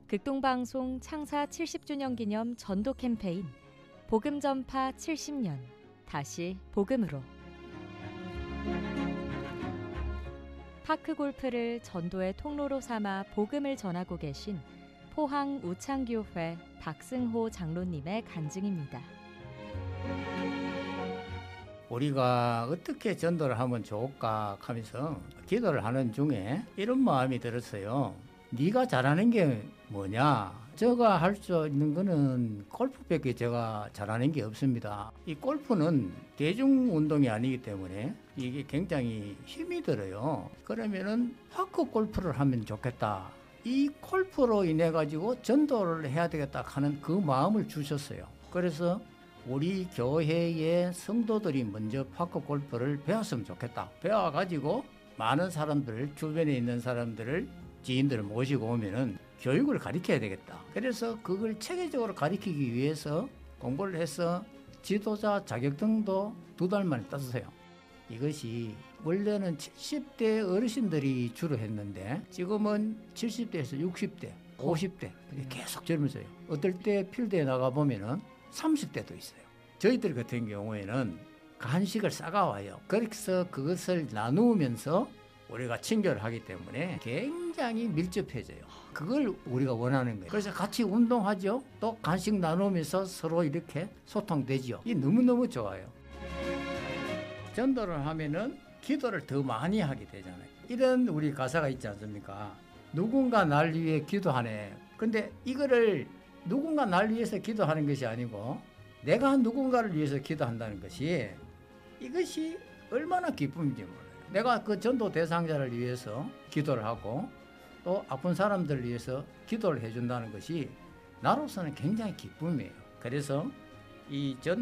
극동방송 창사 70주년 기념 전도 캠페인 복음 전파 70년 다시 복음으로. 파크 골프를 전도의 통로로 삼아 복음을 전하고 계신 포항 우창교회 박승호 장로님의 간증입니다. 우리가 어떻게 전도를 하면 좋을까 하면서 기도를 하는 중에 이런 마음이 들었어요. 네가 잘하는 게 뭐냐? 제가 할 수 있는 거는 골프밖에 제가 잘하는 게 없습니다. 이 골프는 대중운동이 아니기 때문에 이게 굉장히 힘이 들어요. 그러면은 파크 골프를 하면 좋겠다. 이 골프로 인해 가지고 전도를 해야 되겠다 하는 그 마음을 주셨어요. 그래서 우리 교회의 성도들이 먼저 파크 골프를 배웠으면 좋겠다. 배워가지고 많은 사람들, 주변에 있는 사람들을, 지인들을 모시고 오면은 교육을 가르쳐야 되겠다. 그래서 그걸 체계적으로 가르치기 위해서 공부를 해서 지도자 자격증도 2달 만에 땄어요. 이것이 원래는 70대 어르신들이 주로 했는데 지금은 70대에서 60대, 50대 계속 젊으세요. 어떨 때 필드에 나가보면은 30대도 있어요. 저희들 같은 경우에는 간식을 싸가와요. 그래서 그것을 나누면서 우리가 친교를 하기 때문에 굉장히 밀접해져요. 그걸 우리가 원하는 거예요. 그래서 같이 운동하죠. 또 간식 나누면서 서로 이렇게 소통되죠. 이 너무너무 좋아요. 전도를 하면은 기도를 더 많이 하게 되잖아요. 이런 우리 가사가 있지 않습니까? 누군가 날 위해 기도하네. 근데 이거를 누군가 날 위해서 기도하는 것이 아니고 내가 누군가를 위해서 기도한다는 것이 이것이 얼마나 기쁨인지 몰라요. 내가 그 전도 대상자를 위해서 기도를 하고 또 아픈 사람들을 위해서 기도를 해준다는 것이 나로서는 굉장히 기쁨이에요. 그래서 이